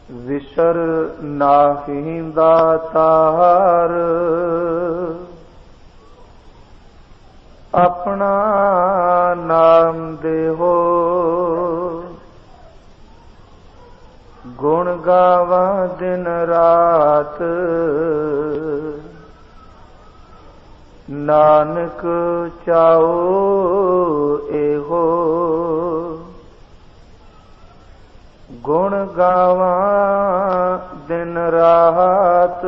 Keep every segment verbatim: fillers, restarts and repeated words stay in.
विसर नाहि दातार अपना नाम देहो गुण गावा दिन रात नानक चाओ एहो गुण गावा दिन रात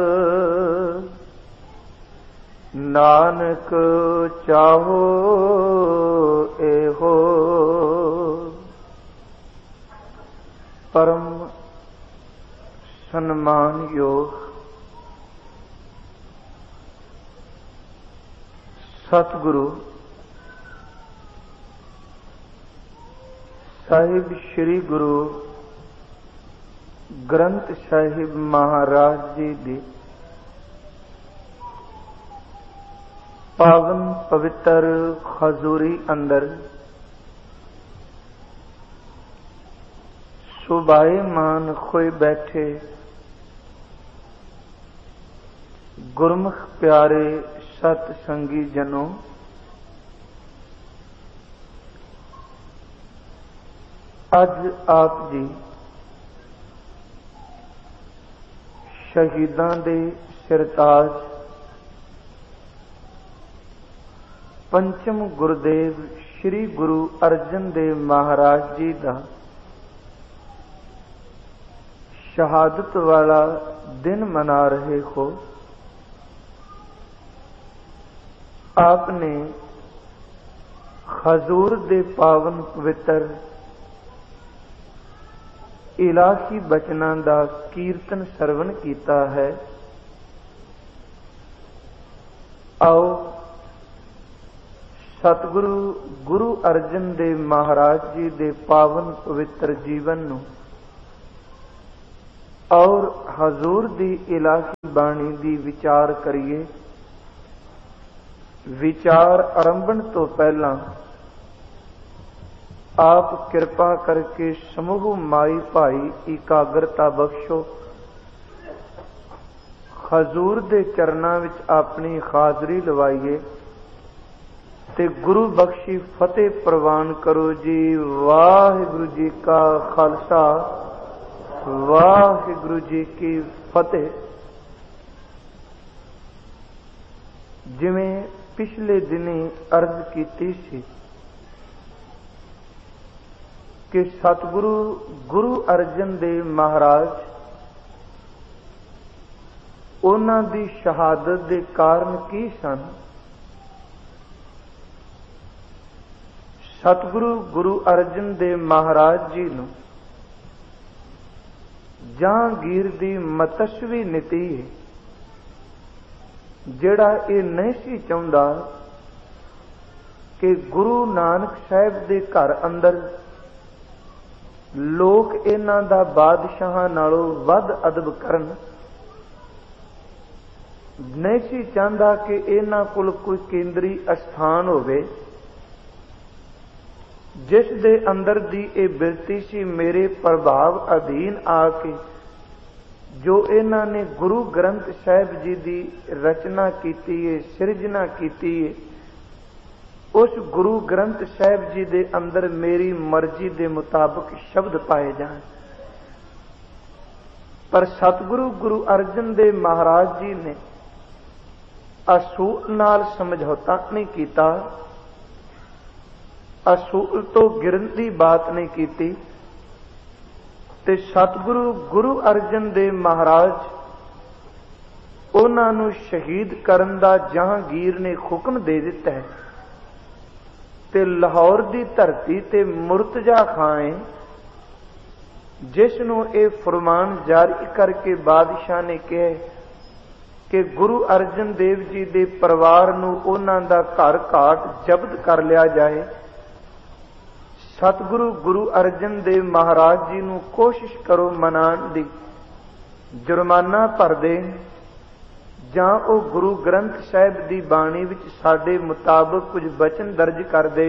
नानक चाहो एहो। परम सम्मान योग सतगुरु साहिब श्री गुरु ग्रंथ साहिब महाराज जी दी पावन पवित्र खजूरी अंदर सुभाएमान खोए बैठे गुरमुख प्यारे सत संगी जनों, अज आप जी शहीदां दे सिरताज पंचम गुरुदेव श्री गुरु अर्जन देव महाराज जी दा शहादत वाला दिन मना रहे हो। आपने हजूर दे पावन पवित्र इलाही बचनां दा कीर्तन सरवण कीता है। आओ सतगुरु गुरु अर्जन देव महाराज जी दे पावन पवित्र जीवन नूं और हजूर दी इलाही बाणी दी विचार करिए। विचार आरंभण तो पहला आप कृपा करके समूह माई भाई एकाग्रता बख्शो। हजूर दे चरनां विच अपनी हाजरी लवाइए ते गुरु बख्शी फतेह प्रवान करो जी। वाहिगुरु जी का खालसा वाहिगुरु जी की फतेह। जिवें पिछले दिने अर्ज कीती सी कि सतगुरु गुरु अर्जन देव महाराज उन्हां दी शहादत दे कारण की सन। सतगुरु गुरु अर्जन देव महाराज जी नूं जहांगीर दी मतस्वी नीति है जिहड़ा ये नहीं सी चाहुंदा कि गुरु नानक साहिब दे घर अंदर लोग इन्हां दा बादशाहां नालों वध अदब करन। नहीं सी चाहता कि इन्हां कोल कोई केंद्री अस्थान होवे जिस दे अंदर दी ए बिरती सी मेरे प्रभाव अधीन आके जो इन्हां ने गुरु ग्रंथ साहिब जी दी रचना कीती है सिरजना कीती है उस गुरु ग्रंथ साहिब जी दे अंदर मेरी मर्जी दे मुताबिक शब्द पाए जाएं। पर सतगुरु गुरु अर्जन देव महाराज जी ने असूल नाल समझौता नहीं कीता, असूल तो गिरन दी बात नहीं कीती ते सतगुरु गुरु अर्जन देव महाराज उन्हां नूं शहीद करन दा जहांगीर ने हुक्म दे दिता है ते लाहौर दी धरती ते मुर्तजा खां जिस नूं ये फरमान जारी करके बादशाह ने कहा कि गुरु अर्जन देव जी दे परिवार नूं उन्हां दा घर घाट जब्त कर लिया जाए। सतगुरु गुरु अर्जन देव महाराज जी नूं कोशिश करो मनाण दी, जुर्माना भर दे जां ओ गुरु ग्रंथ साहिब दी बाणी विच साडे मुताबिक कुछ बचन दर्ज कर दे।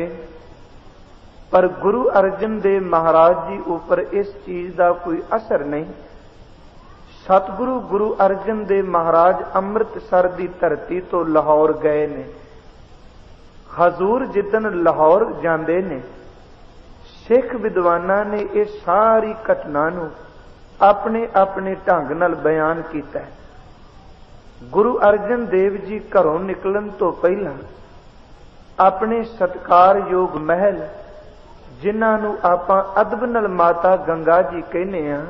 पर गुरु अर्जन देव महाराज जी ऊपर इस चीज का कोई असर नहीं। सतगुरु गुरु अर्जन देव महाराज अमृतसर की धरती तो लाहौर गए ने। हजूर जिदन लाहौर जाते ने, सिख विद्वाना ने यह सारी घटना नूं अपने अपने ढंग नाल बयान किया। गुरु अर्जन देव जी घरों निकलन तो पहला अपने सत्कारयोग महल, जिन्हां नूं आपां अदब नाल माता गंगा जी कहने आ,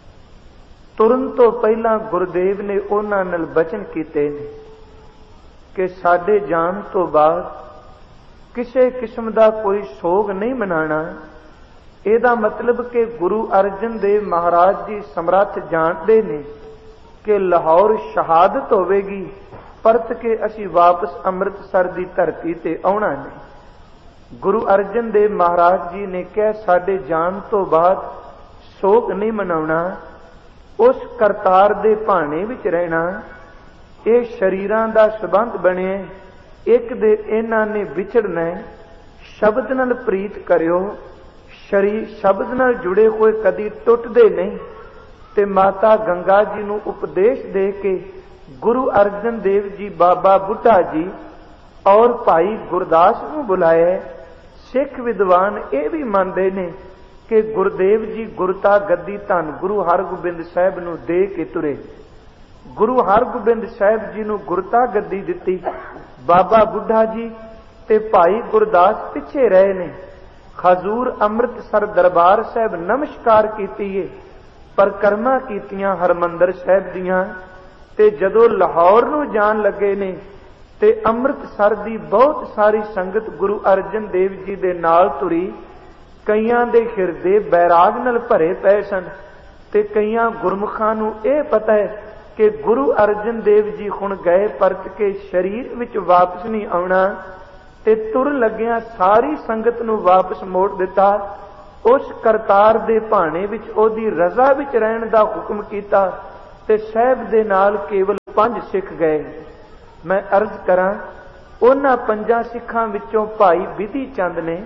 तुरन तो पहला गुरुदेव ने उन्हां नाल बचन कीते ने कि साडे जान तो बाद किसी किस्म का कोई सोग नहीं मनाना। ਇਹਦਾ मतलब कि गुरु अर्जन देव महाराज जी समर्थ जानते ने कि लाहौर शहादत होवेगी, परत के असी वापस अमृतसर की धरती ते आउणा नहीं। गुरु अर्जन देव महाराज जी ने कहा साडे जान तो बाद सोग नहीं मनाउणा, उस करतार दे भाने विच रहना। ये शरीरां दा संबंध बने, एक दे इन्हां ने विछड़ना। शब्द नाल प्रीत करियो, शरीर शब्द नाल जुड़े हुए कदी टुटदे नहीं। ते माता गंगा जी नूं उपदेश दे के गुरु अर्जन देव जी बाबा बुढ़ा जी और भाई गुरदास नूं बुलाया। सिख विद्वान ये भी मानते ने कि गुरुदेव जी गुरता गद्दी धन गुरु हरगोबिंद साहिब नूं दे के तुरे। गुरु हरगोबिंद साहिब जी नूं गुरता गद्दी दिती, बाबा बुढ़ा जी ते भाई गुरदास पिछे रहे ने। हजूर अमृतसर दरबार साहिब नमस्कार कीती है, परिक्रमा कीतियां हरमंदर साहिब दियां। ते जदों लाहौर नूं जान लगे ने ते अमृतसर दी बहुत सारी संगत गुरु अर्जन देव जी दे नाल तुरी। कईयां दे हिरदे बैराग नाल भरे पए सन ते कईयां गुरमुखां नूं इह पता है कि गुरु अर्जन देव जी हुण गए परत के शरीर विच वापस नहीं आउणा। ते तुर लग्गियां सारी संगत नूं वापस मोड़ दिता। उस करतार दे भाणे विच ओदी रज़ा विच रहण दा हुक्म कीता ते साहिब दे नाल केवल पंज सिख गए। मैं अर्ज करां, उन्हां पंजां सिखां विचों भाई विधि चंद ने,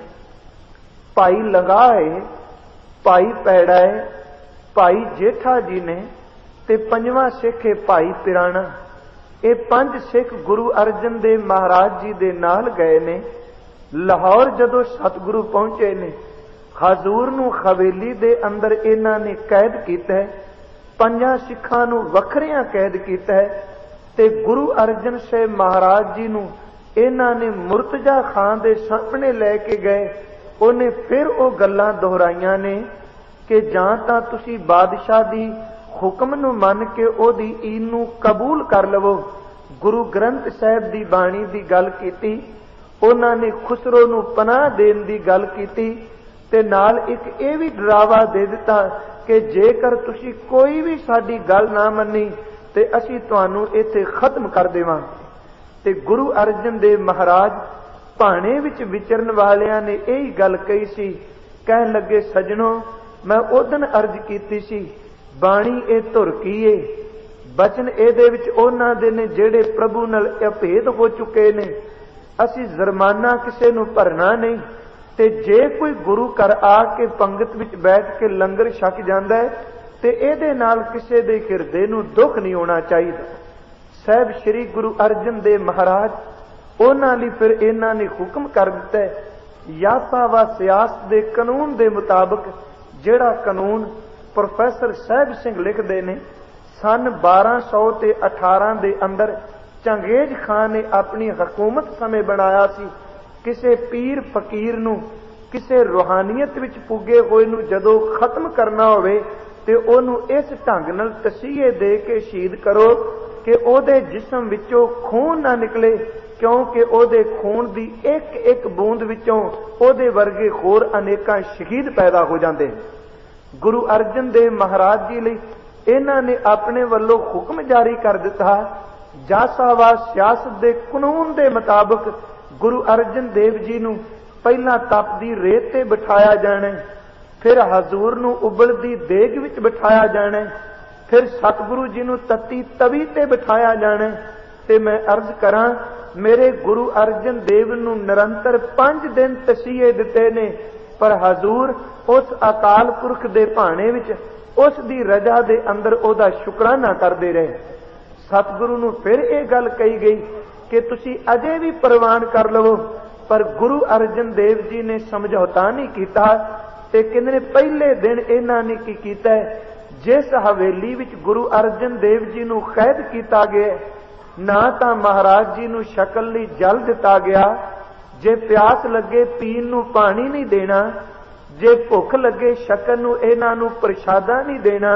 भाई लंगा है, भाई पैड़ा है, भाई जेठा जी ने ते पंजवां सिख है भाई पिराणा। ये पंज सिख गुरु अर्जन देव महाराज जी दे नाल गए ने। लाहौर जदों सतगुरु पहुंचे ने, हजूर नूं हवेली दे अंदर इन्हां ने कैद कीता है, पंजां सिखां नूं वखरियां कैद कीता है। ते गुरु अर्जन साहिब महाराज जी नूं इन्हां ने मुर्तजा खान दे सामने लैके गए। उन्हें फिर वो गल्लां दोहराइयां ने कि जां तां तुसी बादशाह दी हुक्म नूं मन के ओदी ईन नूं कबूल कर लवो। गुरु ग्रंथ साहिब दी बाणी दी गल कीती। उन्हां ने खुसरो नूं पनाह देण दी गल कीती ते नाल एक ये भी डरावा दे दिता कि जेकर तुसी कोई भी साडी गल ना मन्नी ते असीं तुहानूं इत्थे खत्म कर देवांगे। ते गुरु अर्जन देव महाराज भाणे विच विचरण वालियां ने यही गल कही सी। कहन लगे सजणों, मैं उदन अर्ज कीती सी बाणी ए धुर की है, बचन इहदे विच उन्हां दे ने जिहड़े प्रभु नाल अभेद हो चुके ने। असीं जुर्माना किसे नूं भरना नहीं ते जे कोई गुरु घर आके पंगत विच बैठ के लंगर छक जांदा है ते इहदे नाल किसे दे हिरदे नूं दुख नहीं होना चाहिदा। साहिब श्री गुरु अर्जन देव महाराज उन्हां लई फिर इन्हां ने हुक्म कर दिता है, यासा व सियासत दे कानून दे मुताबिक जिहड़ा कानून प्रोफैसर साहिब सिंह लिखदे ने सन बारह सौ ते अठारह दे अंदर चंगेज खान ने अपनी हुकूमत समय बनाया सी। किसे पीर फकीर नूं किसे रूहानियत विच पुगे होए नूं जदों खत्म करना होवे ते ओनूं इस ढंग नाल तसीहे दे के शहीद करो कि ओदे जिस्म विचों खून ना निकले, क्योंकि ओदे खून दी एक एक बूंद विचों ओदे वर्गे होर अनेकां शहीद पैदा हो जांदे। गुरु अर्जन देव महाराज जी लई इन्हां ने अपने वल्लों हुक्म जारी कर दिता, जासावा सियासत दे कानून दे मुताबिक गुरु अर्जन देव जी नूं पहला तपदी रेत ते बिठाया जाना, फिर हजूर नूं उबलदी देग विच बिठाया जाना, फिर सतगुरु जी नूं तत्ती तवी ते बिठाया जाना। ते मैं अर्ज करां, मेरे गुरु अर्जन देव नूं निरंतर पांच दिन तसीहे दिते ने, पर हजूर उस अकाल पुरख दे भाणे विच उस दी रजा दे अंदर ओदा शुकराना करते रहे। सतगुरु नूं फिर यह गल कही गई कि तुसी अजे भी प्रवान कर लवो, पर गुरु अर्जन देव जी ने समझौता नहीं किया। ते कहंदे पहले दिन इन्हां ने की कीता है, जिस हवेली विच गुरु अर्जन देव जी नूं कैद किया गया, ना तां महाराज जी नूं शकल लई जल दिता गया, जे प्यास लगे पीन नूं पानी नहीं देना, जे भुख लगे शकन नूं इन्हां नूं प्रसादा नहीं देना,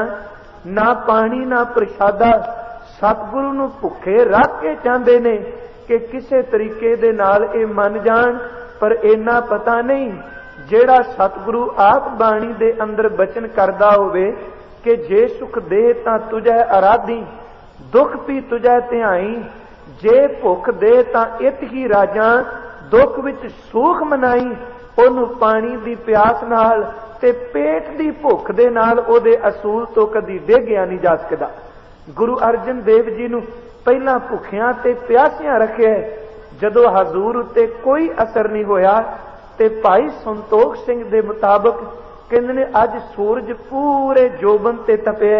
ना पानी ना प्रसादा। सतगुरु नूं भुखे रख के चाहते ने कि किसी तरीके दे नाल ये मन जान, पर इन्ना पता नहीं जेड़ा सतगुरु आप बाणी दे अंदर बचन करदा होवे कि जे सुख दे तां तुझे आराधी, दुख भी तुझे ध्याई, जे भुख दे तां इत ही राजा, दुख विच सूख मनाई। ओनू पानी दी प्यास नाल ते पेट दी भुख दे नाल ओदे असूल तो कदी डेगिया नहीं जा सकदा। गुरु अर्जन देव जी नूं पहला भुखियां ते प्यासियां रखे, जदों हजूर उत्ते कोई असर नहीं होया ते भाई संतोख सिंह दे मुताबक कहंदे ने अज सूरज पूरे जोबन ते तपिया,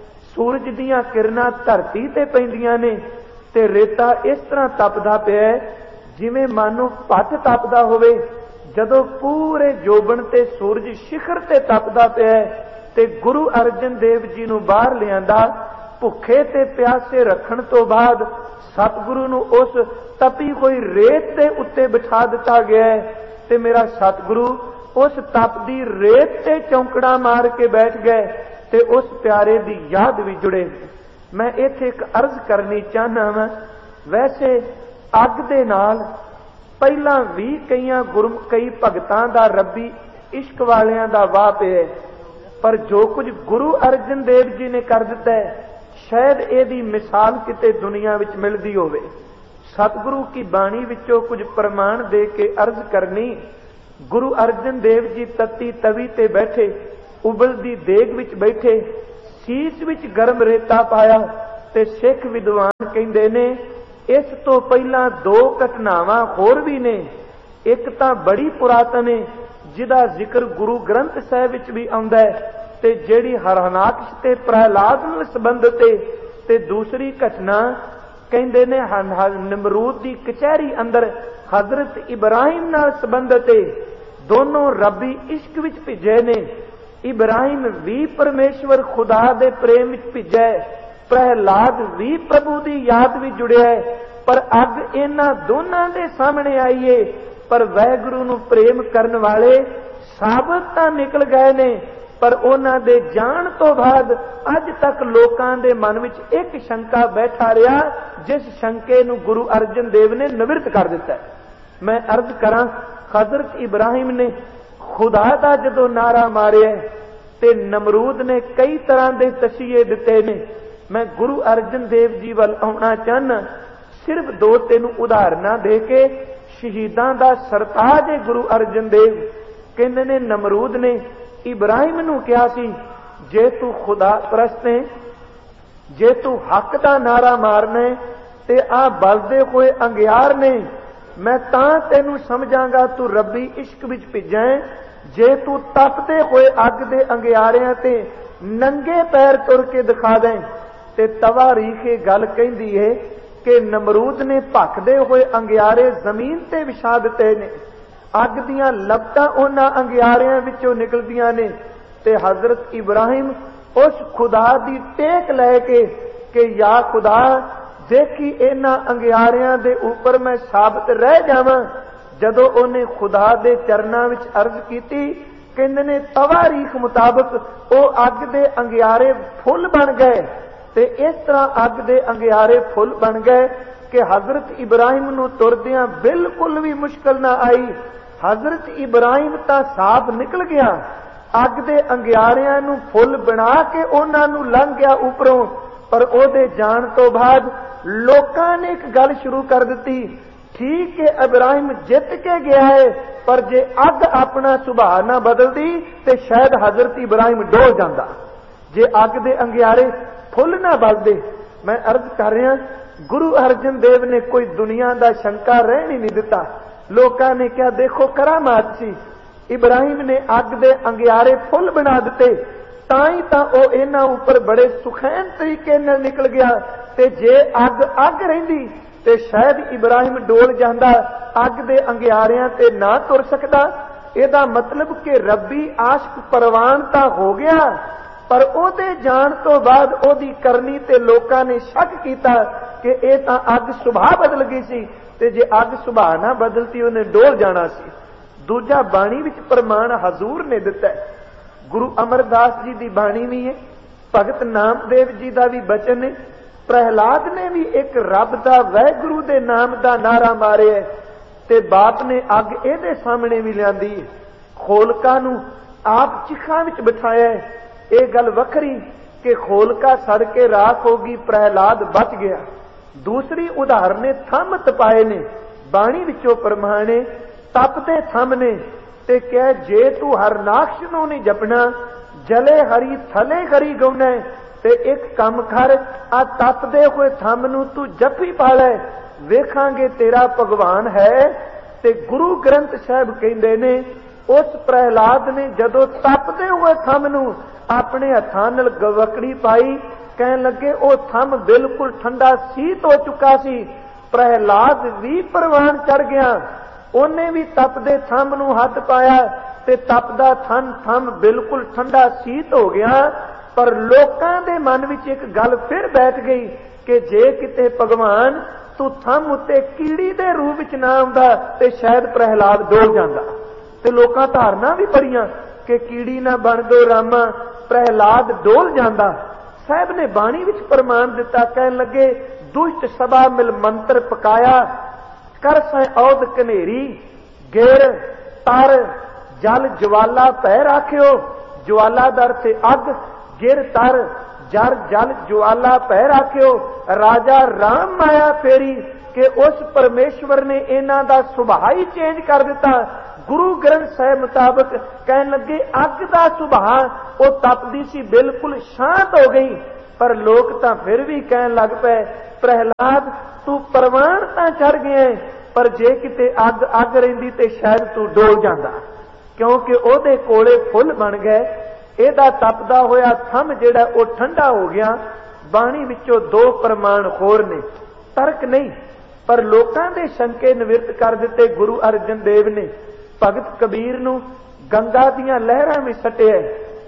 सूरज दीयां किरणां धरती ते पैंदियां ने ते रेता इस तरह तपदा पिया जिवें मानो भट तपदा होवे। जदों पूरे जोबन ते सूरज शिखर ते तपदा पिया ते गुरु अर्जन देव जी नूं बाहर लिआंदा, भुखे ते प्यासे रखण तो बाद सतगुरु नूं उस तपी कोई रेत दे उत्ते बिठा दिता गया है ते मेरा सतगुरु उस तपदी रेत ते चौंकड़ा मार के बैठ गए ते उस प्यारे दी याद भी जुड़े। मैं इत्थे एक अर्ज करनी चाहना वा, वैसे अग दे नाल पहला भी कई गुरु कई भगतां दा रब्बी इश्क वालियां दा वाह पिया, पर जो कुछ गुरु अर्जन देव जी ने कर दिता है शायद एदी मिसाल किते दुनिया विच मिलदी होवे। सतगुरु की बाणी विचों कुछ प्रमाण दे के अर्ज करनी। गुरु अर्जन देव जी तत्ती तवी ते बैठे, उबलदी देग विच बैठे, सीस विच गर्म रेता पाया ते सिख विद्वान कहंदे ने इस तो पहला दो घटनावां होर भी ने। एक तां बड़ी पुरातन है जिहदा जिक्र गुरु ग्रंथ साहिब विच भी आउंदा है ते जेड़ी हरनाक्ष ते प्रहलाद नाल संबंधित है, ते दूसरी घटना कहंदे ने नमरूद दी कचहरी अंदर हजरत इब्राहिम नाल संबंधित है। दोनों रब्बी इश्क विच भिजे ने। इब्राहिम भी परमेश्वर खुदा दे प्रेम विच भिजा है, प्रहलाद भी प्रभु दी याद विच जुड़िया है, पर अग इन्हां दोनां दे सामने आई है। पर वाहिगुरू नूं प्रेम करन वाले साबत तां निकल गए ने, पर उन्हां दे जाण तो बाद अज तक लोकां दे मन विच एक शंका बैठा रहा, जिस शंके नूं गुरु अर्जन देव ने निवृत्त कर दिता है। मैं अर्ज करां, हजरत इब्राहिम ने खुदा दा जदों नारा मारिया ते नमरूद ने कई तरह के तसीहे दिते ने। मैं गुरु अर्जन देव जी वाल आउणा चाहना, सिर्फ दो तीन उदाहरणा दे के। शहीदां दा सरताज है गुरु अर्जन देव। कहंदे ने नमरूद ने इब्राहिम नूं कहा सी, जे तू खुदा परस्त है, जे तू हक दा नारा मारना है ते आ बलदे होए अंगियार ने, मैं तां तैनूं समझांगा तू रब्बी इश्क विच भिजा है। जे तू तपदे होए अग दे अंगियारियां ते नंगे पैर तुर के दिखा दें ते तवारीख ये गल कहंदी है कि नमरूद ने भखदे होए अंगियारे जमीन ते विछा दिते ने। अग दियां लपटां उन्हां अंगियारियां विचों निकलदियां ने ते हजरत इब्राहिम उस खुदा दी टेक लैके कि या खुदा देखी इन्हां अंगियारियां दे उपर मैं साबित रह जावां। जदों उन्हें खुदा दे चरनां विच अर्ज कीती, कहंदे ने तवारीख मुताबक वो अग दे अंगियारे फुल बन गए ते इस तरह अग दे अंगियारे फुल बन गए कि हजरत इब्राहिम नूं तुरदियां बिल्कुल भी मुश्किल ना आई। हजरत इब्राहिम तां साफ निकल गया, अग दे अंगियारियां नूं फुल बना के उन्हां नूं लंघ गया उपरों। पर ओदे जाण तो बाद लोकां ने एक गल शुरू कर दी, ठीक है इब्राहिम जित के गया है, पर जे अग अपना सुभाव ना बदलती तो शायद हजरत इब्राहिम डोल जाता। जे अग दे अंगियारे फुल ना बलदे। मैं अर्ज कर रहा, गुरु अर्जन देव ने कोई दुनिया का शंका रहन ही नहीं दिता। लोकां ने क्या देखो करामात सी, इब्राहिम ने अग दे अंगियारे फुल बना दिते। तां ही तां ओ इन्हां उपर बड़े सुखैन तरीके नाल निकल गया। ते जे अग अग रहिंदी ते शायद इब्राहिम डोल जांदा, अग दे अंगियारियां ते ना तुर सकदा। ਇਹਦਾ मतलब कि रब्बी आशिक परवान तां हो गया, पर ਉਹਦੇ जान तो बाद ਉਹਦੀ करनी ते लोकां ने शक कीता कि ਇਹ तां अग सुभाਅ बदल गई सी, ते जे अग सुभाਅ ना बदलती ਉਹਨੇ डोल जाना सी। दूजा बाणी विच प्रमाण हजूर ने दिता है। गुरु अमरदास जी की बाणी भी है, भगत नामदेव जी का भी बचन है। प्रहलाद ने भी एक रब का वाहिगुरु दे नाम का नारा मारे है, ते बाप ने अग ਇਹਦੇ सामने भी लियांदी है। खोलका नू आप चिखा विच बिठाया है। ये गल वखरी कि खोलका सड़ के राख होगी, प्रहलाद बच गया। दूसरी उदाहरण ने थम तपाए ने, बाणी विचों परमाणे तपते थम ने, ते कह जे तू हरनाक्ष नू नहीं जपना, जले हरी थले हरी गौना, ते एक कम कर, आ तपदे हुए थम नू तू जपी पा लै, वेखांगे तेरा भगवान है। ते गुरु ग्रंथ साहिब कहंदे ने उस प्रहलाद ने जदों तपदे हुए थम नू अपने हत्थां नाल गवकड़ी पाई, कहन लगे ओ थम बिल्कुल ठंडा सीत हो चुका सी। प्रहलाद भी परवान चढ़ गया, उन्हें भी तपदे थम नू हथ पाया, ते तपदा थन थम बिल्कुल ठंडा सीत हो गया। पर लोकां दे मन विच एक गल फिर बैठ गई कि जे किते भगवान तू थम उत्ते कीड़ी दे रूप विच ना आउंदा ते शायद प्रहलाद डोल जांदा। ते लोकां धारना भी पड़ियां कि कीड़ी ना बन दो रामा, प्रहलाद डोल जांदा। साहब ने बाणी विच प्रमाण दिता, कहन लगे दुष्ट सभा मिल मंत्र पकाया, कर सै औद कनेरी, गिर तर जल ज्वाला पै राखियो। ज्वाला दर से अग, गिर तर जर जल ज्वाला पै राखियो। राजा राम माया फेरी कि उस परमेश्वर ने इन्हां दा सुभाअ ही चेंज कर दिता। गुरु ग्रंथ साहिब मुताबक कहन लगे अग दा सुभाअ वो तपदी सी, बिल्कुल शांत हो गई। पर लोग तां फिर भी कहन लग पे प्रहलाद तू परवान तां चढ़ गया है, पर जे किते अग अग रहिंदी ते शायद तू डोल जांदा, क्योंकि ओहदे कोले फुल बन गए। ਇਹਦਾ तपदा होया थम जिहड़ा वो ठंडा हो गया। बाणी विचों दो प्रमाण होर ने, तर्क नहीं, पर लोकां दे शंके निवृत्त कर दिते गुरु अर्जन देव ने। भगत कबीर नू गंगा दीयां लहरां विच सटिया,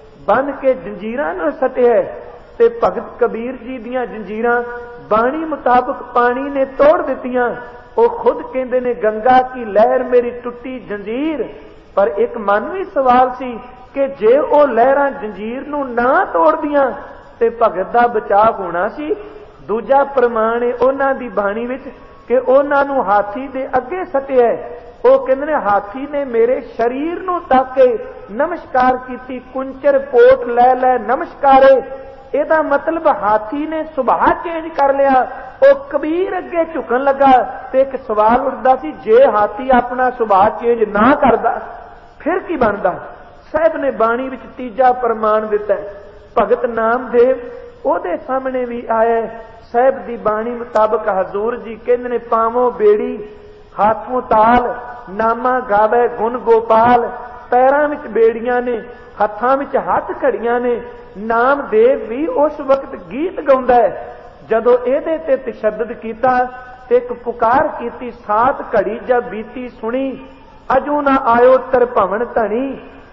बन के जंजीरां नाल सटिया, ते भगत कबीर जी दीयां जंजीरां बाणी मुताबक पानी ने तोड़ दित्तियां। वो खुद कहंदे ने गंगा की लहर मेरी टुटी जंजीर। पर एक मानवी सवाल सी कि जे वो लहरां जंजीर नू ना तोड़दियां ते भगत दा बचाव होना सी। दूजा प्रमाण है उन्हां दी बाणी विच कि उन्हां नू हाथी दे अगे सटिया। वो कहंदे ने हाथी ने मेरे शरीर नू तक के नमस्कार कीती, कुंचर पोट लै लै नमस्कारे। ਇਹਦਾ मतलब हाथी ने सुभाअ चेंज कर लिया। वो कबीर अगे झुकन लगा ते एक सवाल उठदा सी, जे हाथी अपना सुभाअ चेंज ना करदा फिर की बनदा। साहब ने बाणी विच तीजा प्रमाण दिता। भगत नामदेव ओदे सामने भी आया। साहब दी बाणी मुताबक हजूर जी कहंदे ने पावों बेड़ी हाथों ताल, नामा गावे गुण गोपाल। पैरां विच बेड़ियां ने, हत्थां विच हथ घड़ियां ने। नामदेव भी उस वक्त गीत गाउंदा है। जदों इहदे ते तशद्दद कीता ते एक पुकार कीती, सात घड़ी जब बीती सुनी, अजू ना आयो तर भवन धनी।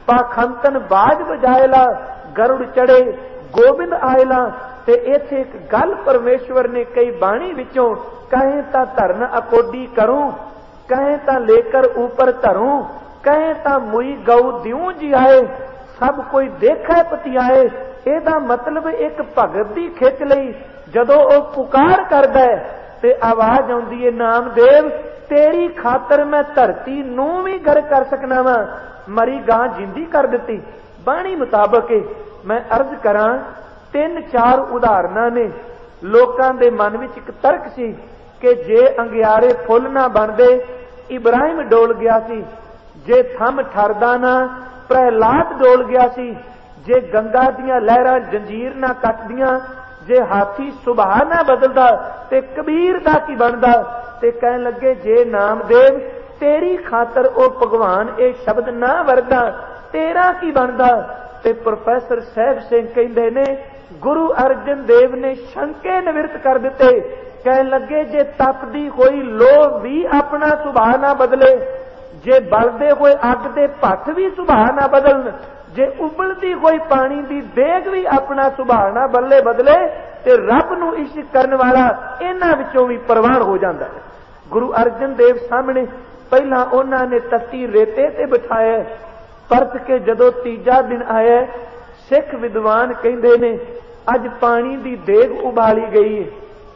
पाखंतन बाज बजायला, गरुड़ चढ़े गोबिंद आयला। ते इत्थे एक गल परमेश्वर ने कई बाणी विचों, कहे तां धरन अकोडी करूं, कहे तां लेकर ऊपर धरूं, कहे तां मुई गऊ दिऊं जी आए, सब कोई देखै पतियाए। ਇਹਦਾ मतलब एक भगत दी खिच लई जदों वो पुकार करदा है ते आवाज आउंदी है, नामदेव तेरी खातर मैं धरती नू भी गर कर सकना वा, मरी गां जिंदी कर दिती। बाणी मुताबक मैं अर्ज करां, तीन चार उदाहरणां ने। लोकां दे मन विच एक तर्क सी कि जे अंगियारे फुल ना बनदे इब्राहिम डोल गया सी, जे थम ठरदा ना प्रहलाद डोल गया सी, जे गंगा दियां लहरां जंजीर ना कटदियां, जे हाथी सुभाअ ना बदलदा ते कबीर दा की बनदा। ते कहन लगे जे नामदेव तेरी खातर ओ भगवान ए शब्द ना वरदा तेरा की बनदा। ते प्रोफैसर साहब सिंह कहते ने गुरु अर्जन देव ने शंके निवृत्त कर दिते। कह लगे जे तपदी हुई लोह भी अपना सुभाव ना बदले, जे बलदे हुए अग दे भट्ट भी सुभाव ना बदलन, जे उबलती हुई पानी की देग भी अपना सुभाव ना बदले बदले ते रब नूं इश्क करन वाला इन्हां विचों भी प्रवान हो जाता है। गुरु अर्जन देव सामने पहला उन्होंने तत्ती रेते ते बिठाया, परत के जदों तीजा दिन आया सिख विद्वान कहते ने अज पानी की देग उबाली गई है,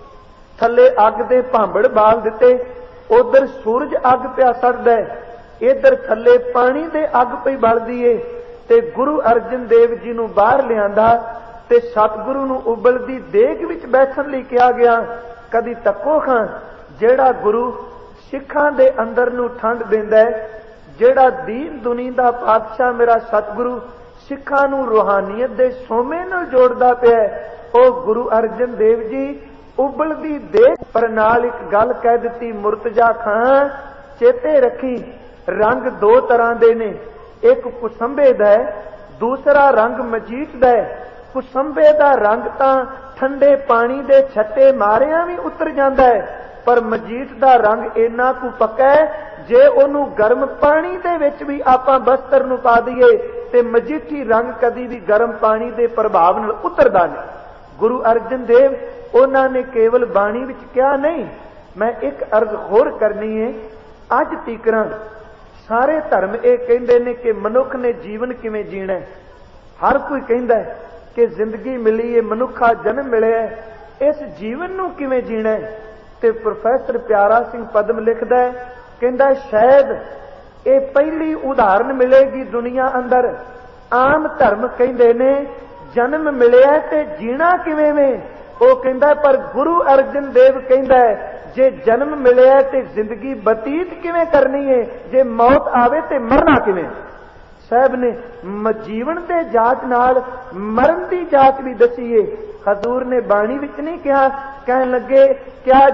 थले अग दे भांबड़ बाल दिते, उधर सूरज अग पिया सड़दा है, इधर थले पानी दे अग पई बलदी है। ते गुरु अर्जन देव जी नूं बाहर लिआंदा ते सतगुरु नूं उबलदी देग विच बैठण लई कहा गया। कदी तक्को खां जेड़ा गुरु सिखां दे अंदर नूं ठंड दिंदा है, जेड़ा दीन दुनी दा पातशाह मेरा सतगुरु सिखां नूं रूहानियत दे सोमे नाल जोड़दा पिया है, ओ गुरु अर्जन देव जी उबलदी देग पर नाल एक गल कह दिती, मुर्तजा खां चेते रखी रंग दो तरह दे ने, एक कुसंबे दा है, दूसरा रंग मजीठ दा है। कुसंबे दा रंग तां ठंडे पानी दे छट्टे मारिया भी उतर जांदा है, पर मजीठ दा रंग इन्ना कु पक्का है जे ओनू गर्म पानी दे विच भी आपां बस्तर नूं पा दईए ते मजीठी रंग कदी भी गर्म पानी दे प्रभाव नाल उतरदा नहीं। गुरु अर्जन देव उन्होंने केवल बाणी विच कहा नहीं, मैं एक अर्ज होर करनी है। अज तीकरां सारे धर्म ये कहते हैं कि मनुख ने जीवन किवें जीना है। हर कोई कहता है कि जिंदगी मिली है, मनुखा जन्म मिले है, इस जीवन नूं किवें जीना है। ते प्रोफैसर प्यारा सिंह पदम लिखदा है, कहता शायद ये पहली उदाहरण मिलेगी दुनिया अंदर। आम धर्म कहते ने जन्म मिले ते जीना किवें में, वो कहता पर गुरु अर्जन देव कहता है जे जन्म मिले ते जिंदगी बतीत किवें करनी है, जे मौत आवे ते मरना किवें। साहब ने जीवन के जात नाल मरण की जात भी दसी है। हजूर ने बाणी विच नहीं कहा, कहन लगे क्या